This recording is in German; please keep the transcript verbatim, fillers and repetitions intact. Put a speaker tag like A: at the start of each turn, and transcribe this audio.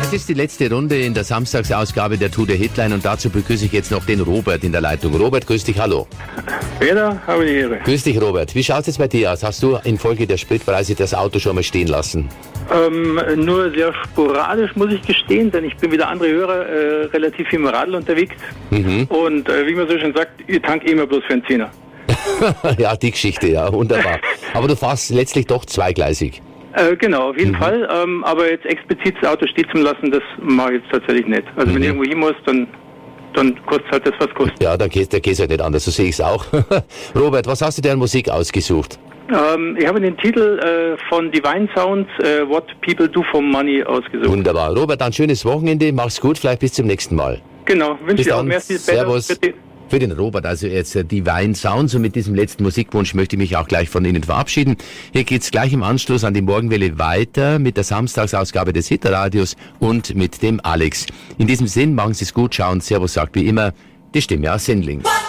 A: Es ist die letzte Runde in der Samstagsausgabe der Tour de Hitline und dazu begrüße ich jetzt noch den Robert in der Leitung. Robert, grüß dich, hallo.
B: Peter, habe die Ehre.
A: Grüß dich, Robert. Wie schaut es jetzt bei dir aus? Hast du infolge der Spritpreise das Auto schon mal stehen lassen?
B: Ähm, nur sehr sporadisch, muss ich gestehen, denn ich bin wie der andere Hörer äh, relativ viel im Radl unterwegs. Mhm. Und äh, wie man so schön sagt, ich tanke immer bloß für einen Zehner.
A: Ja, die Geschichte, ja, wunderbar. Aber du fährst letztlich doch zweigleisig.
B: Äh, genau, auf jeden mhm. Fall. Ähm, aber jetzt explizit das Auto stehen zu lassen, das mache ich jetzt tatsächlich nicht. Also mhm. wenn ich irgendwo hin muss, dann, dann kostet halt das, was kostet.
A: Ja, dann geht es halt nicht anders, so sehe ich es auch. Robert, was hast du dir an Musik ausgesucht?
B: Ähm, ich habe den Titel äh, von Divine Sounds, äh, What People Do for Money, ausgesucht.
A: Wunderbar. Robert, ein schönes Wochenende, mach's gut, vielleicht bis zum nächsten Mal.
B: Genau, wünsche dir auch mehr.
A: Servus. Für den Robert, also jetzt Divine Sounds, und mit diesem letzten Musikwunsch möchte ich mich auch gleich von Ihnen verabschieden. Hier geht's gleich im Anschluss an die Morgenwelle weiter mit der Samstagsausgabe des Hitradios und mit dem Alex. In diesem Sinn, machen Sie es gut, schauen, Servus sagt wie immer die Stimme aus Sendling.